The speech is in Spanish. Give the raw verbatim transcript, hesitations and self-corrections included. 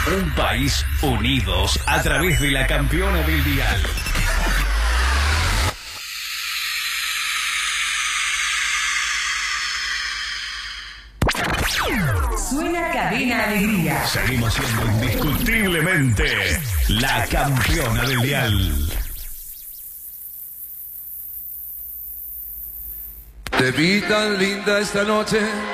Un país unidos a través de la campeona del dial. Suena Cadena Alegría. Seguimos siendo indiscutiblemente la campeona del dial. Te vi tan linda esta noche